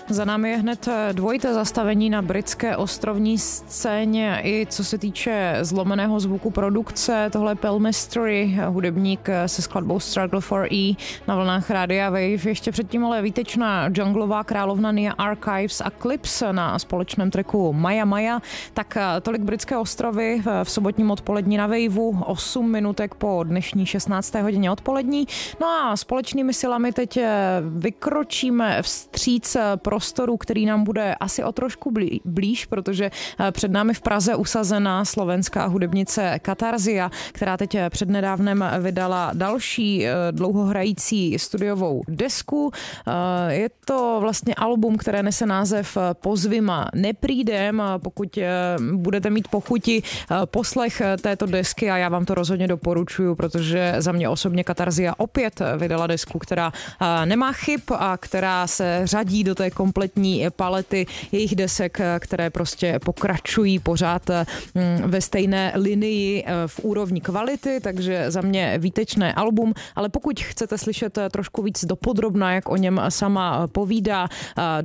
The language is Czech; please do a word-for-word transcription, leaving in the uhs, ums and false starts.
Za námi je hned dvojité zastavení na britské ostrovní scéně i co se týče zlomeného zvuku produkce. Tohle je Pearl Mystery, hudebník se skladbou Struggle for E na vlnách Rádia Wave. Ještě předtím ale výtečná junglová královna Nia Archives a Clips na společném tracku Maja Maja. Tak tolik britské ostrovy v sobotním odpolední na Waveu, osm minutek po dnešní šestnácté hodině odpolední. No a společnými silami teď vykročíme vstříc prostoru, který nám bude asi o trošku blíž, protože před námi v Praze usazená slovenská hudebnice Katarzia, která teď přednedávnem vydala další dlouhohrající studiovou desku. Je to vlastně album, které nese název Pozvi ma neprídem. Pokud budete mít pochuti poslech této desky, a já vám to rozhodně doporučuju, protože za mě osobně Katarzia opět vydala desku, která nemá chyb a která se řadí do té kompletní palety jejich desek, které prostě pokračují pořád ve stejné linii v úrovni kvality, takže za mě výtečné album, ale pokud chcete slyšet trošku víc dopodrobna, jak o něm sama povídá,